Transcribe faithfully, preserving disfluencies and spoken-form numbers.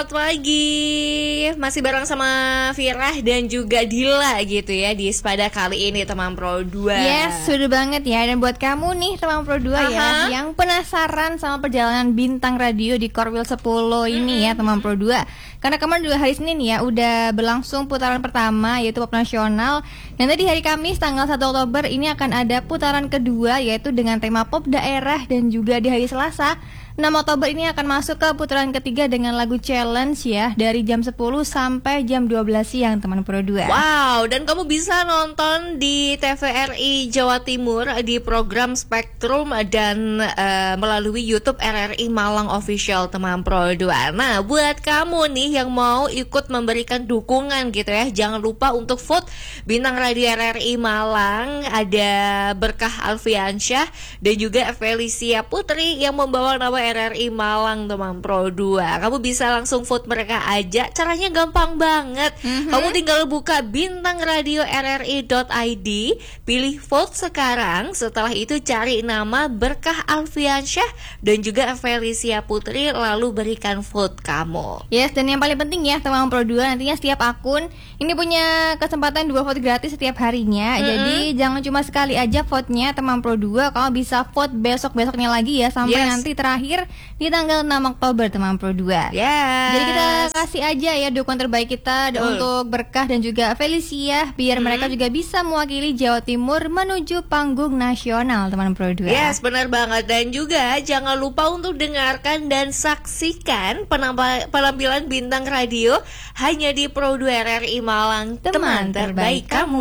selamat pagi. Masih bareng sama Firah dan juga Dila gitu ya di Sepada kali ini teman Pro dua. Yes, sudah banget ya. Dan buat kamu nih teman Pro dua ya, yang penasaran sama perjalanan bintang radio di Korwil sepuluh ini ya teman Pro dua. Karena kemarin juga hari Senin ya udah berlangsung putaran pertama yaitu Pop Nasional. Dan tadi hari Kamis tanggal satu Oktober ini akan ada putaran kedua yaitu dengan tema pop daerah. Dan juga di hari Selasa enam Oktober ini akan masuk ke putaran ketiga dengan lagu challenge ya, dari jam sepuluh sampai jam dua belas siang teman Pro dua. Wow, dan kamu bisa nonton di T V R I Jawa Timur di program Spektrum dan uh, melalui YouTube R R I Malang Official teman Pro dua. Nah, buat kamu nih yang mau ikut memberikan dukungan gitu ya, jangan lupa untuk vote bintang radio R R I Malang. Ada Berkah Alfiansyah dan juga Felicia Putri yang membawa nama R R I Malang teman Pro dua. Kamu bisa langsung vote mereka aja. Caranya gampang banget. Mm-hmm. Kamu tinggal buka bintang radio R R I dot I D, pilih vote sekarang. Setelah itu cari nama Berkah Alfiansyah dan juga Felicia Putri, lalu berikan vote kamu. Yes, dan yang paling penting ya teman Pro dua, nantinya setiap akun ini punya kesempatan dua vote gratis setiap harinya. Mm-hmm. Jadi jangan cuma sekali aja vote-nya teman Pro dua, kamu bisa vote besok-besoknya lagi ya sampai yes. nanti terakhir di tanggal enam Oktober teman Pro dua. Yes. Jadi kita kasih aja ya dukungan terbaik kita uh. untuk Berkah dan juga Felicia biar hmm. mereka juga bisa mewakili Jawa Timur menuju panggung nasional teman Pro dua. Yes, benar banget. Dan juga jangan lupa untuk dengarkan dan saksikan penampilan, penampilan bintang radio hanya di Pro dua R R I Malang, teman, teman terbaik kamu.